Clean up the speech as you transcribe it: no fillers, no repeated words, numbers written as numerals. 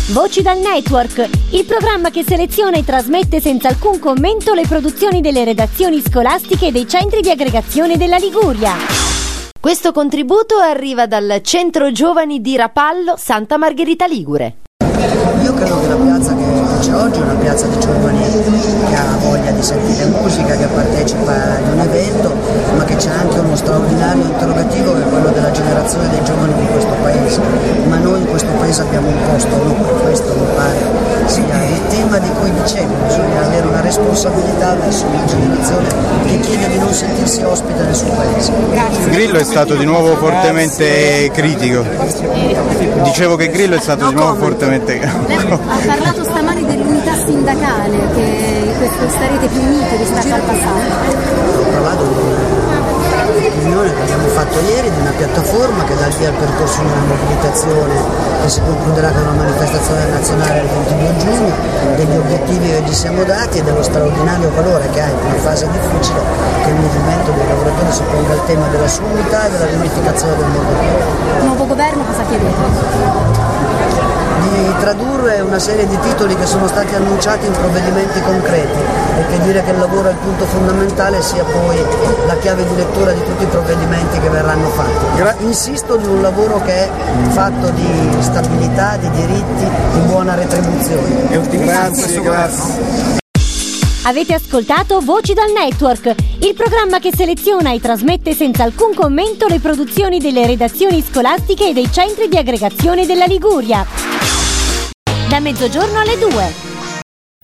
Voci dal Network, il programma che seleziona e trasmette senza alcun commento le produzioni delle redazioni scolastiche e dei centri di aggregazione della Liguria. Questo contributo arriva dal Centro Giovani di Rapallo, Santa Margherita Ligure. Io credo che la piazza che c'è oggi è una piazza di giovani che ha voglia di sentire musica, che partecipa ad un evento, ma che c'è anche uno straordinario interrogativo che è quello della generazione dei giovani di questo paese. Ma noi in questo paese abbiamo un costo, no? Questo mi pare sia il tema di cui dicevo, bisogna avere una responsabilità verso una generazione che chiede di non sentirsi ospite nel suo paese. Grillo è stato di nuovo fortemente critico. Dicevo che Grillo è stato di nuovo fortemente critico. Lei ha parlato stamani dell'unità sindacale, che starete più uniti rispetto al passato. Ho parlato di una riunione che abbiamo fatto ieri, di una piattaforma che dà il via al percorso di una mobilitazione che si concluderà con una manifestazione nazionale il 22 giugno, degli obiettivi che ci siamo dati e dello straordinario valore che ha in una fase difficile che il movimento dei lavoratori si ponga il tema della sua unità e della riunificazione del mondo. Nuovo governo, cosa chiedete? Di tradurre una serie di titoli che sono stati annunciati in provvedimenti concreti e che dire che il lavoro è il punto fondamentale sia poi la chiave di lettura di tutti i provvedimenti che verranno fatti. Insisto di un lavoro che è fatto di stabilità, di diritti, di buona retribuzione. Grazie. Avete ascoltato Voci dal Network, il programma che seleziona e trasmette senza alcun commento le produzioni delle redazioni scolastiche e dei centri di aggregazione della Liguria. Da mezzogiorno alle 2.